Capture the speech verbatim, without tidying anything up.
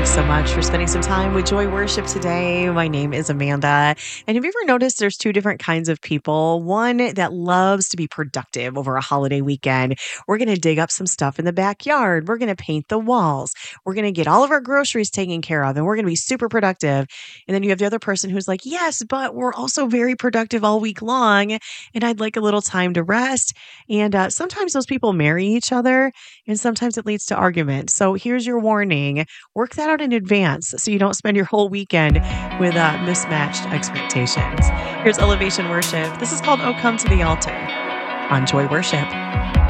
Thanks so much for spending some time with Joy Worship today. My name is Amanda. And have you ever noticed there's two different kinds of people? One that loves to be productive over a holiday weekend. We're going to dig up some stuff in the backyard. We're going to paint the walls. We're going to get all of our groceries taken care of, and we're going to be super productive. And then you have the other person who's like, yes, but we're also very productive all week long, and I'd like a little time to rest. And uh, sometimes those people marry each other, and sometimes it leads to arguments. So here's your warning. Work that out in advance so you don't spend your whole weekend with uh, mismatched expectations. Here's Elevation Worship. This is called Oh Come to the Altar on Joy Worship.